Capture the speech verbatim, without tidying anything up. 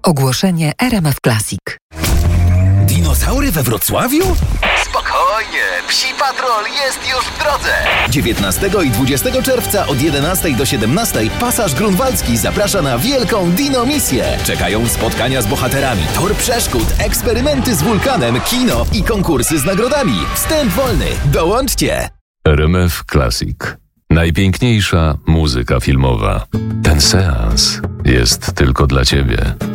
Ogłoszenie R M F Classic. Dinozaury we Wrocławiu? Spokojnie, Psi Patrol jest już w drodze. dziewiętnastego i dwudziestego czerwca od jedenastej do siedemnastej Pasaż Grunwaldzki zaprasza na wielką dino-misję. Czekają spotkania z bohaterami, tor przeszkód, eksperymenty z wulkanem, kino i konkursy z nagrodami. Wstęp wolny. Dołączcie! R M F Classic. Najpiękniejsza muzyka filmowa. Ten seans jest tylko dla Ciebie.